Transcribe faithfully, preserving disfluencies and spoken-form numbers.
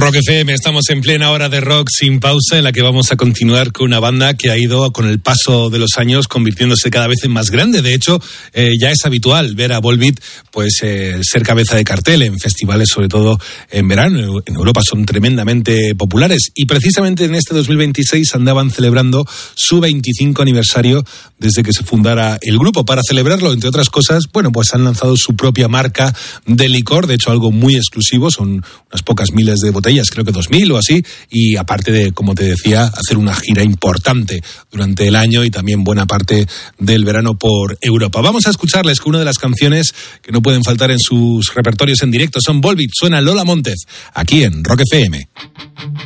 Rock F M, estamos en plena hora de rock sin pausa, en la que vamos a continuar con una banda que ha ido con el paso de los años convirtiéndose cada vez en más grande. De hecho, eh, ya es habitual ver a Volbeat pues eh, ser cabeza de cartel en festivales, sobre todo en verano. En Europa son tremendamente populares y precisamente en este dos mil veintiséis andaban celebrando su veinticinco aniversario desde que se fundara el grupo. Para celebrarlo, entre otras cosas, bueno, pues han lanzado su propia marca de licor, de hecho algo muy exclusivo, son unas pocas miles de botellas, creo que dos mil o así, y aparte de, como te decía, hacer una gira importante durante el año y también buena parte del verano por Europa. Vamos a escucharles con una de las canciones que no pueden faltar en sus repertorios en directo. Son Volbeat, suena Lola Montez, aquí en Rock F M.